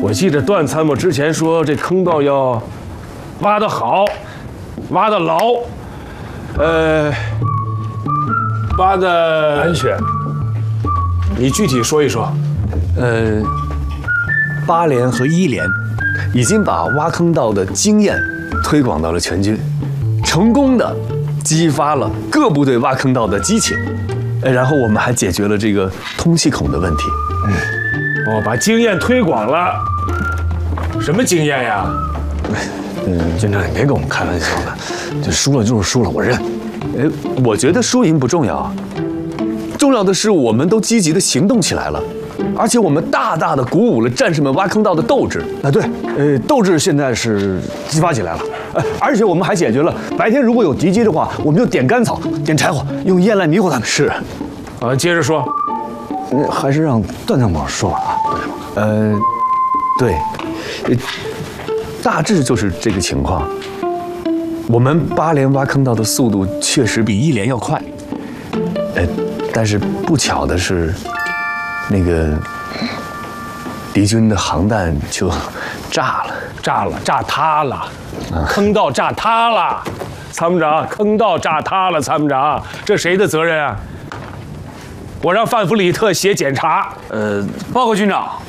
我记得段参谋之前说，这坑道要挖得好，挖得牢，挖得安全。 你具体说一说。 8连和1连已经把挖坑道的经验推广到了全军，成功的激发了各部队挖坑道的激情。然后我们还解决了这个通气孔的问题。 把经验推广了。什么经验呀？ 军长，你别跟我们开玩笑了，这输了就是输了，我认。 我觉得输赢不重要啊，重要的是我们都积极的行动起来了，而且我们大大的鼓舞了战士们挖坑道的斗志。 对，斗志现在是激发起来了。而且我们还解决了白天如果有敌机的话，我们就点干草、点柴火，用烟来迷惑他们。 是， 接着说。 还是让段参谋说完啊。 对，大致就是这个情况。我们8连挖坑道的速度确实比1连要快，但是不巧的是，那个敌军的航弹就炸塌了， 坑道炸塌了，参谋长，坑道炸塌了，参谋长，这谁的责任啊？我让范弗里特写检查。 报告军长，